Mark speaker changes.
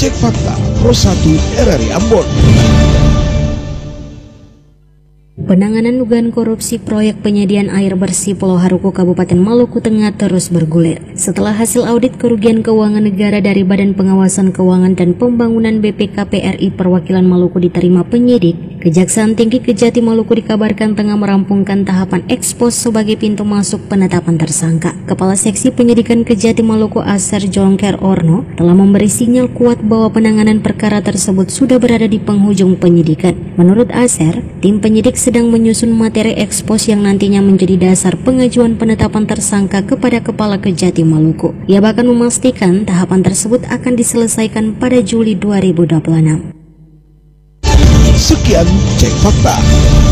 Speaker 1: Cek Fakta Pro 1 RRI Ambon.
Speaker 2: Penanganan dugaan korupsi proyek penyediaan air bersih Pulau Haruko Kabupaten Maluku Tengah terus bergulir. Setelah hasil audit kerugian keuangan negara dari Badan Pengawasan Keuangan dan Pembangunan BPKP RI Perwakilan Maluku diterima penyidik, Kejaksaan Tinggi Kejati Maluku dikabarkan tengah merampungkan tahapan ekspos sebagai pintu masuk penetapan tersangka. Kepala Seksi Penyidikan Kejati Maluku Aser Jongker Orno telah memberi sinyal kuat bahwa penanganan perkara tersebut sudah berada di penghujung penyidikan. Menurut Aser, tim penyidik sedang menyusun materi ekspos yang nantinya menjadi dasar pengajuan penetapan tersangka kepada Kepala Kejati Maluku. Ia bahkan memastikan tahapan tersebut akan diselesaikan pada Juli 2026.
Speaker 1: Sekian Cek Fakta.